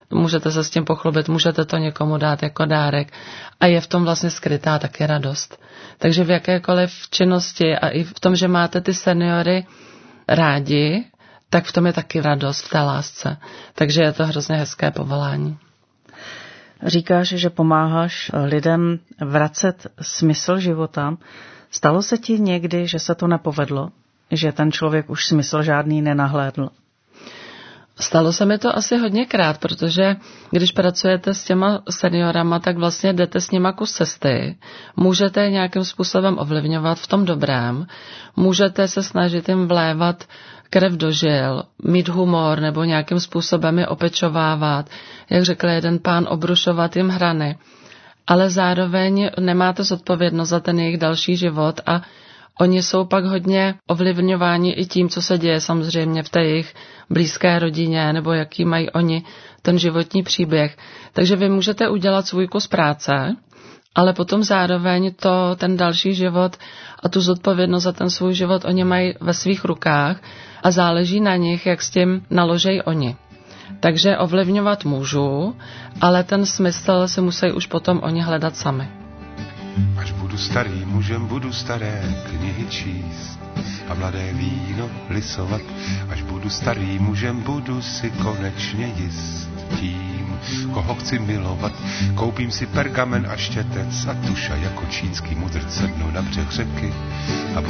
můžete se s tím pochlubit, můžete to někomu dát jako dárek a je v tom vlastně skrytá taky radost. Takže v jakékoliv činnosti a i v tom, že máte ty seniory rádi, tak v tom je taky radost v té lásce. Takže je to hrozně hezké povolání. Říkáš, že pomáháš lidem vracet smysl života. Stalo se ti někdy, že se to nepovedlo? Že ten člověk už smysl žádný nenahlédl? Stalo se mi to asi hodněkrát, protože když pracujete s těma seniorama, tak vlastně jdete s nima kus cesty. Můžete je nějakým způsobem ovlivňovat v tom dobrém. Můžete se snažit jim vlévat krev do žil, mít humor nebo nějakým způsobem je opečovávat. Jak řekl jeden pán, obrušovat jim hrany. Ale zároveň nemáte zodpovědnost za ten jejich další život a oni jsou pak hodně ovlivňováni i tím, co se děje samozřejmě v té jejich blízké rodině, nebo jaký mají oni ten životní příběh. Takže vy můžete udělat svůj kus práce, ale potom zároveň ten další život a tu zodpovědnost za ten svůj život oni mají ve svých rukách a záleží na nich, jak s tím naložejí oni. Takže ovlivňovat můžu, ale ten smysl si musí už potom oni hledat sami. Až budu starým mužem, budu staré knihy číst a mladé víno lisovat. Až budu starým mužem, budu si konečně jist tím, koho chci milovat. Koupím si pergamen a štětec a tuša jako čínský mudrc, sednu na břeh řeky a